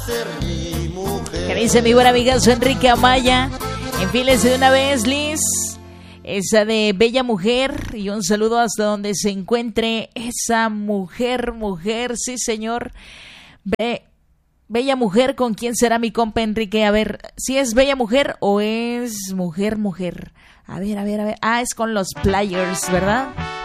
Que dice mi buena amiga su Enrique Amaya. Enfílese de una vez, Liz. Esa de Bella Mujer. Y un saludo hasta donde se encuentre esa mujer, sí señor. Bella Mujer, ¿con quién será mi compa Enrique? A ver, si es Bella Mujer o es mujer. A ver. Ah, es con los Players, ¿verdad?